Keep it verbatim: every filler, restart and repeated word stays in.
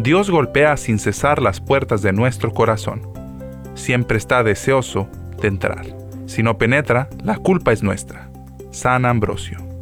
Dios golpea sin cesar las puertas de nuestro corazón. Siempre está deseoso de entrar. Si no penetra, la culpa es nuestra. San Ambrosio.